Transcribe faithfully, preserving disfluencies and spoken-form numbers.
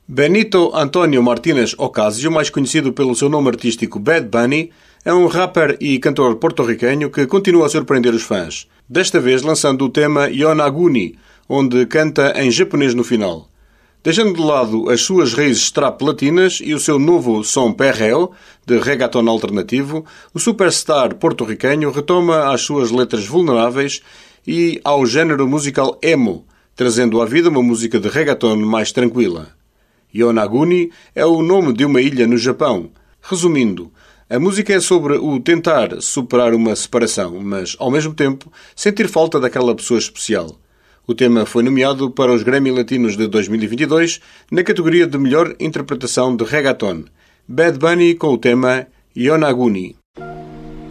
Benito Antonio Martínez Ocasio, mais conhecido pelo seu nome artístico Bad Bunny, é um rapper e cantor porto-riquenho que continua a surpreender os fãs, desta vez lançando o tema Yonaguni, onde canta em japonês no final. Deixando de lado as suas raízes trap latinas e o seu novo som perreo, de reggaeton alternativo, o superstar porto-riquenho retoma as suas letras vulneráveis e ao género musical emo, trazendo à vida uma música de reggaeton mais tranquila. Yonaguni é o nome de uma ilha no Japão. Resumindo, a música é sobre o tentar superar uma separação, mas, ao mesmo tempo, sentir falta daquela pessoa especial. O tema foi nomeado para os Grammy Latinos de dois mil e vinte e dois na categoria de melhor interpretação de reggaeton. Bad Bunny com o tema Yonaguni.